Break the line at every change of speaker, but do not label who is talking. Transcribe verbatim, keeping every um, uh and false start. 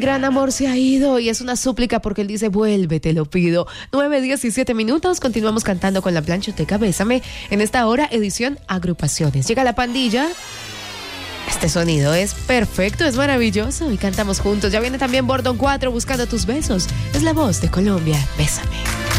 gran amor se ha ido y es una súplica porque él dice, vuelve, te lo pido. nueve, diecisiete minutos, continuamos cantando con la planchoteca Bésame. En esta hora, edición agrupaciones. Llega la pandilla. Este sonido es perfecto, es maravilloso y cantamos juntos. Ya viene también Bordón cuatro buscando tus besos. Es la voz de Colombia, Bésame.